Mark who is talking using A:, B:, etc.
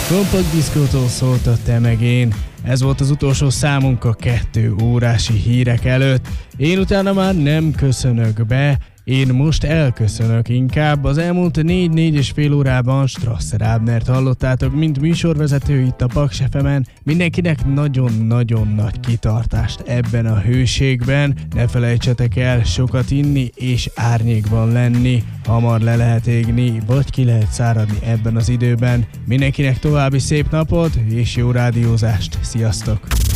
A: Kompakt diszkótól szólt a te meg én. Ez volt az utolsó számunk a 2 órási hírek előtt. Én utána már nem köszönök be, én most elköszönök inkább. Az elmúlt 4 és fél órában Strasser Ábnert hallottátok, mint műsorvezető itt a Paks FM-en. Mindenkinek nagyon-nagyon nagy kitartást ebben a hőségben. Ne felejtsetek el sokat inni és árnyékban lenni. Hamar le lehet égni, vagy ki lehet száradni ebben az időben. Mindenkinek további szép napot és jó rádiózást. Sziasztok!